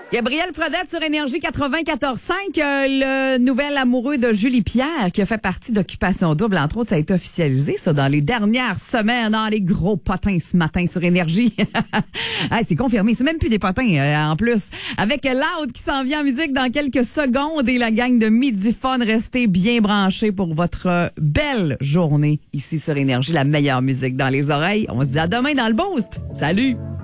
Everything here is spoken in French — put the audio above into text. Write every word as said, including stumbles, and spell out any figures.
Gabriel Fredette sur Énergie quatre-vingt-quatorze cinq, euh, le nouvel amoureux de Julie Pierre qui a fait partie d'Occupation Double. Entre autres, ça a été officialisé, ça, dans les dernières semaines, dans les gros potins ce matin sur Énergie. Ah, c'est confirmé, c'est même plus des potins euh, en plus. Avec Loud qui s'en vient en musique dans quelques secondes et la gang de Midi Fun, restez bien branchés pour votre belle journée ici sur Énergie, la meilleure musique dans les oreilles. On se dit à demain dans le Boost. Salut!